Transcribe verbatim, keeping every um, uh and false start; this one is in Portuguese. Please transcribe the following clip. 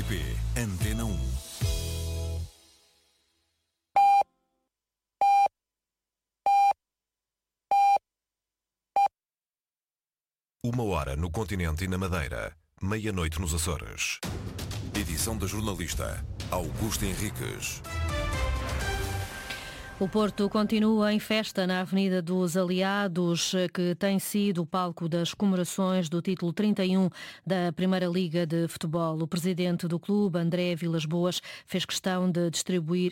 R T P Antena um. Uma hora no continente e na Madeira, meia-noite nos Açores. Edição da jornalista Augusta Henriques. O Porto continua em festa na Avenida dos Aliados, que tem sido o palco das comemorações do título trinta e um da Primeira Liga de Futebol. O presidente do clube, André Vilas-Boas, fez questão de distribuir